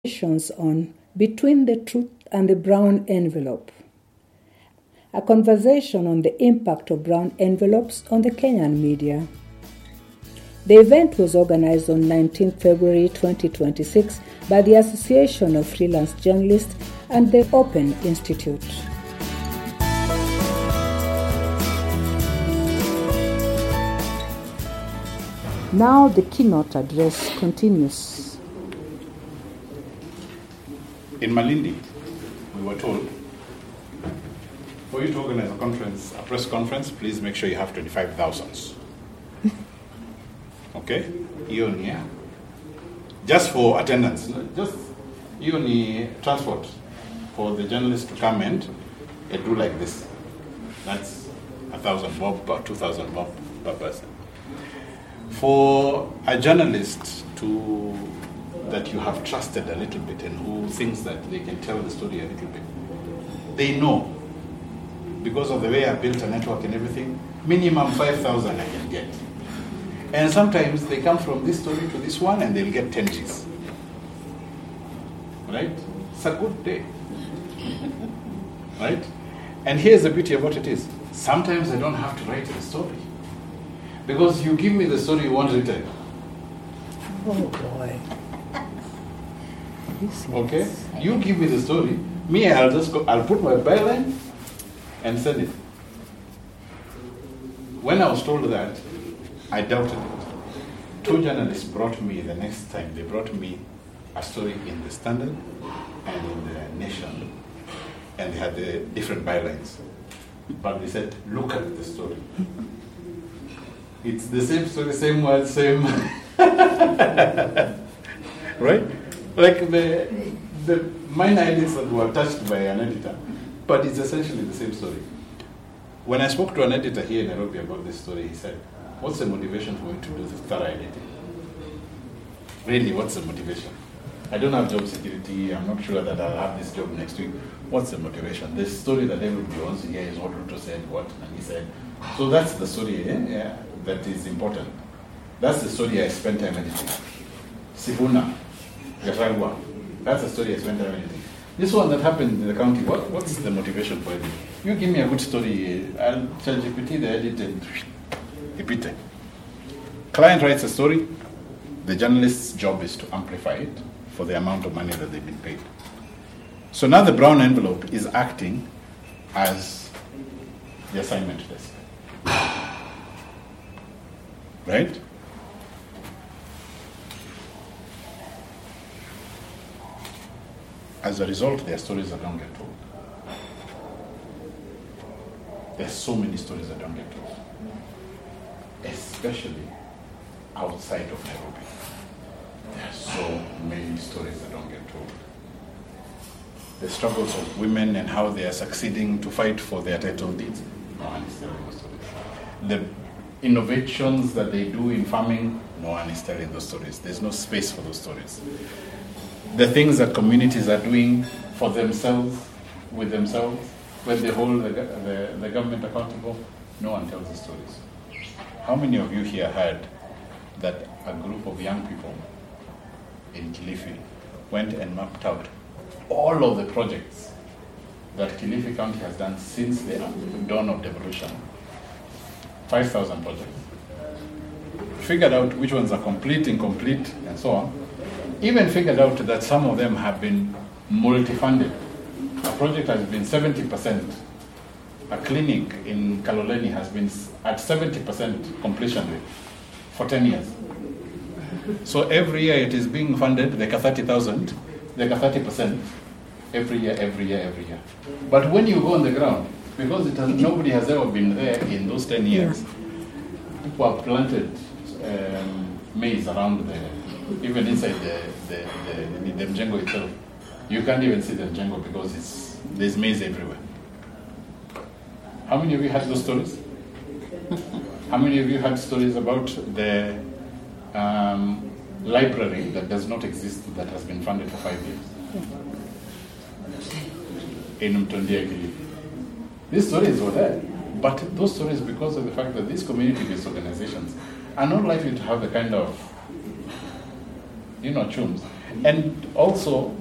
On Between the Truth and the Brown Envelope, a conversation on the impact of brown envelopes on the Kenyan media. The event was organized on 19 February 2026 by the Association of Freelance Journalists and the Open Institute. Now the keynote address continues. In Malindi, we were told, for you to organize a press conference, please make sure you have 25,000. Okay? Ioni, just for attendance, just Ioni transport for the journalists to come and do like this. That's 1,000 bob or 2,000 bob per person. For a journalist that you have trusted a little bit and who thinks that they can tell the story a little bit, they know, because of the way I built a network and everything, minimum 5,000 I can get. And sometimes they come from this story to this one and they'll get 10 Gs. Right? It's a good day. Right? And here's the beauty of what it is. Sometimes I don't have to write the story. Because you give me the story you want written. Oh boy. Okay? You give me the story. Me, I'll put my byline and send it. When I was told that, I doubted it. 2 journalists brought me the next time. They brought me a story in the Standard and in the Nation. And they had the different bylines. But they said, look at the story. It's the same story, same word, same... Right? Like the minor edits that were touched by an editor, but it's essentially the same story. When I spoke to an editor here in Nairobi about this story, he said, what's the motivation for me to do the thorough editing? Really, what's the motivation? I don't have job security, I'm not sure that I'll have this job next week. What's the motivation? The story that everybody wants to hear is what Ruto said, what, and he said. So that's the story that is important. That's the story I spent time editing. Sifuna. Gachagua. That's the story I spent time editing. This one that happened in the county, what's the motivation for it? You give me a good story, I'll tell GPT the edit and repeat it. Client writes a story, the journalist's job is to amplify it for the amount of money that they've been paid. So now the brown envelope is acting as the assignment desk. Right? As a result, there are stories that don't get told. There's so many stories that don't get told. Especially outside of Nairobi. There are so many stories that don't get told. The struggles of women and how they are succeeding to fight for their title deeds. No one is telling those stories. The innovations that they do in farming, no one is telling those stories. There's no space for those stories. The things that communities are doing for themselves, with themselves, when they hold the government accountable, no one tells the stories. How many of you here heard that a group of young people in Kilifi went and mapped out all of the projects that Kilifi County has done since the dawn of devolution? 5,000 projects. Figured out which ones are complete, incomplete, and so on. Even figured out that some of them have been multi-funded. A project has been 70%. A clinic in Kaloleni has been at 70% completion rate for 10 years. So every year it is being funded, like a 30,000, like a 30%, every year. But when you go on the ground, because nobody has ever been there in those 10 years, people have planted maize around even inside the Mjengo itself. You can't even see the Mjengo because there's maize everywhere. How many of you had those stories? How many of you had stories about the library that does not exist, that has been funded for 5 years? In Mtondia Kilifi. These stories were there. But those stories, because of the fact that these community-based organizations are not likely to have the kind of chums. And also,